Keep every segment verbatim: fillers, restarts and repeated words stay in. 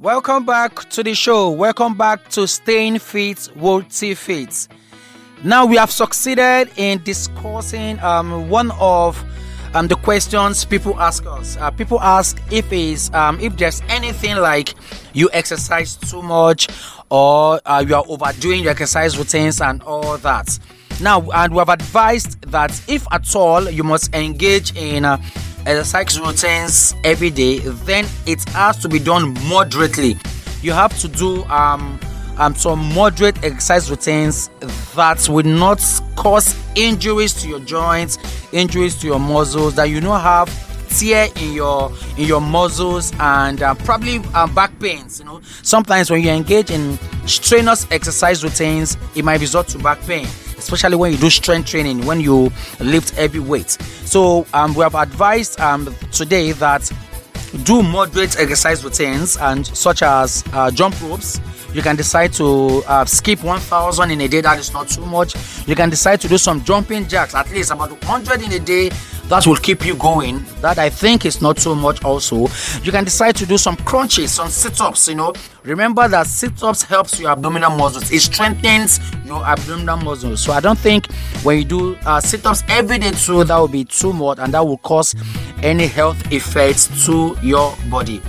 Welcome back to the show. Welcome back to Staying Fit, Worthy Fit. Now we have succeeded in discussing um, one of um, the questions people ask us. Uh, people ask if is um, if there's anything like you exercise too much or uh, you are overdoing your exercise routines and all that. Now, and we have advised that if at all you must engage in uh, exercise routines every day, then it has to be done moderately. You have to do um, um, some moderate exercise routines that will not cause injuries to your joints, injuries to your muscles, that you don't have tear in your in your muscles and uh, probably uh, back pains. You know, sometimes when you engage in strenuous exercise routines, it might result to back pain, especially when you do strength training, when you lift heavy weights. So um, we have advised um, today that do moderate exercise routines, and such as uh, jump ropes. You can decide to uh, skip one thousand in a day. That is not too much. You can decide to do some jumping jacks, at least about one hundred in a day. That will keep you going. That I think is not too much also. You can decide to do some crunches, some sit-ups, you know. Remember that sit-ups helps your abdominal muscles. It strengthens your abdominal muscles. So I don't think when you do uh, sit-ups every day too, that will be too much and that will cause any health effects to your body.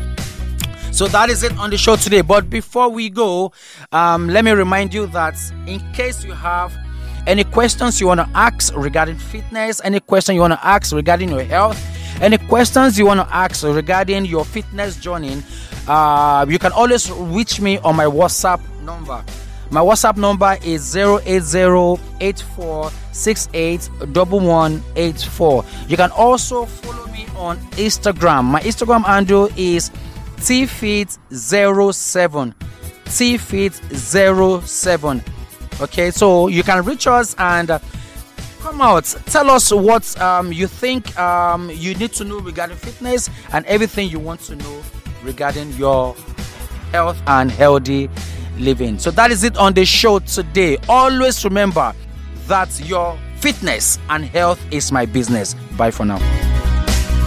So that is it on the show today. But before we go, um, let me remind you that in case you have any questions you want to ask regarding fitness, any question you want to ask regarding your health, any questions you want to ask regarding your fitness journey, uh, you can always reach me on my WhatsApp number. My WhatsApp number is zero eight zero eight four six eight one one eight four. You can also follow me on Instagram. My Instagram handle is T Fit zero seven. T Fit zero seven. Okay, so you can reach us and uh, come out. Tell us what um, you think um, you need to know regarding fitness and everything you want to know regarding your health and healthy living. So that is it on the show today. Always remember that your fitness and health is my business. Bye for now.